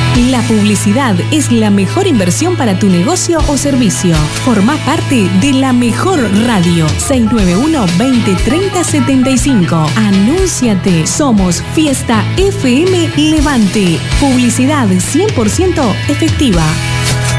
La publicidad es la mejor inversión para tu negocio o servicio. Formá parte de la mejor radio. 691-2030-75. Anúnciate. Somos Fiesta FM Levante. Publicidad 100% efectiva.